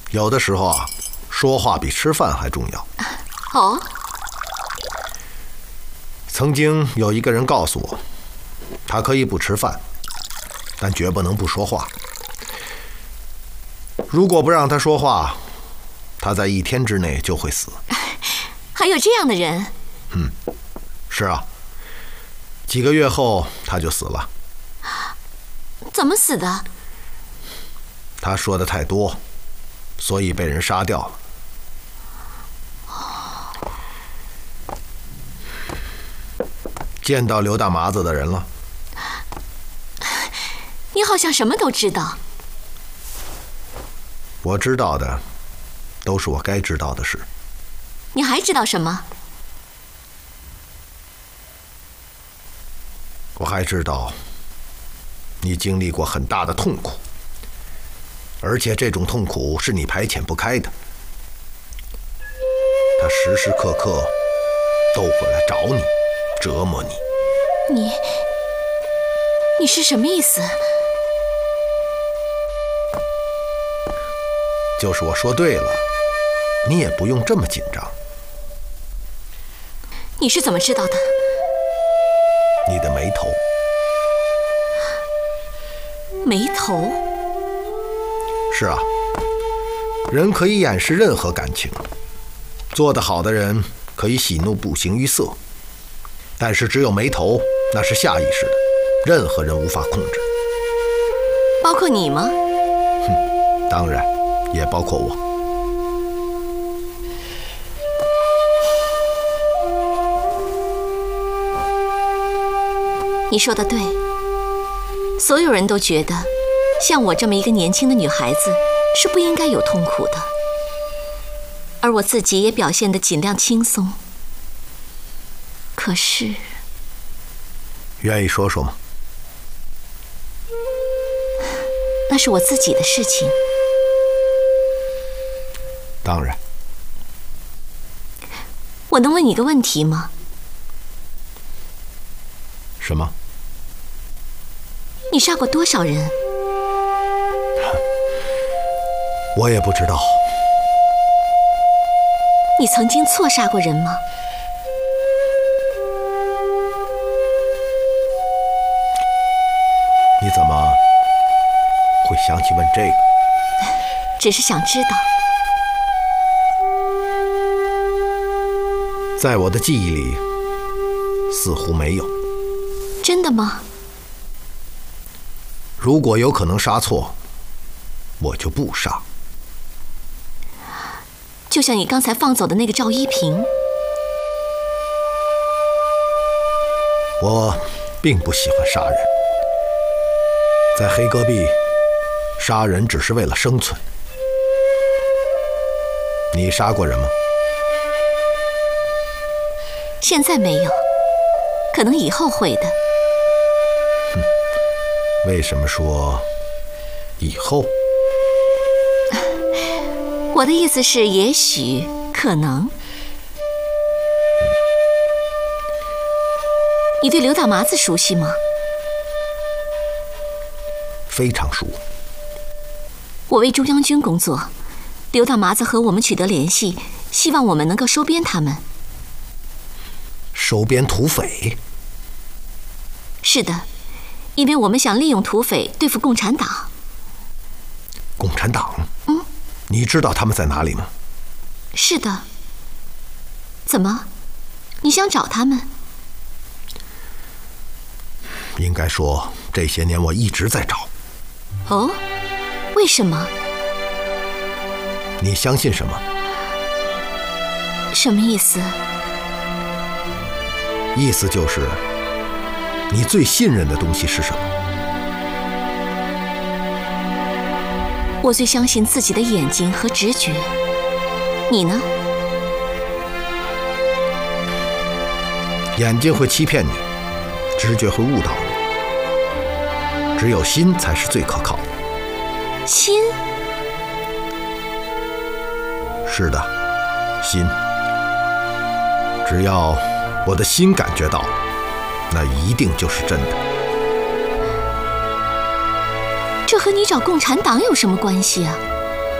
有的时候啊，说话比吃饭还重要。 哦。 曾经有一个人告诉我，他可以不吃饭，但绝不能不说话。如果不让他说话，他在1天之内就会死。 还有这样的人？ 是啊，几个月后他就死了。 怎么死的？ 他说的太多，所以被人杀掉了。见到刘大麻子的人了？ 你好像什么都知道。 我知道的都是我该知道的事。 你还知道什么？ 我还知道你经历过很大的痛苦，而且这种痛苦是你排遣不开的。他时时刻刻都会来找你，折磨你。 你是什么意思？ 就是我说对了，你也不用这么紧张。 你是怎么知道的？ 你的眉头。 眉头？ 是啊，人可以掩饰任何感情，做得好的人可以喜怒不形于色，但是只有眉头，那是下意识的，任何人无法控制。 包括你吗？ 当然，也包括我。 你说的对，所有人都觉得像我这么一个年轻的女孩子是不应该有痛苦的，而我自己也表现得尽量轻松。可是， 愿意说说吗？ 那是我自己的事情。 当然。 我能问你个问题吗？ 什么？ 你杀过多少人？ 我也不知道。 你曾经错杀过人吗？ 你怎么会想起问这个？ 只是想知道。 在我的记忆里，似乎没有。 真的吗？ 如果有可能杀错，我就不杀。 就像你刚才放走的那个赵一平。 我并不喜欢杀人，在黑戈壁，杀人只是为了生存。你杀过人吗？ 现在没有，可能以后会的。 为什么说以后？ 我的意思是，也许，可能。你对刘大麻子熟悉吗？ 非常熟。 我为中央军工作，刘大麻子和我们取得联系，希望我们能够收编他们。 收编土匪？ 是的，因为我们想利用土匪对付共产党。 共产党？你知道他们在哪里吗？ 是的。怎么？你想找他们？ 应该说，这些年我一直在找。 哦？为什么？ 你相信什么？ 什么意思？ 意思就是，你最信任的东西是什么？ 我最相信自己的眼睛和直觉。你呢？ 眼睛会欺骗你，直觉会误导你，只有心才是最可靠的。 心？ 是的，心。只要我的心感觉到，那一定就是真的。 这和你找共产党有什么关系啊？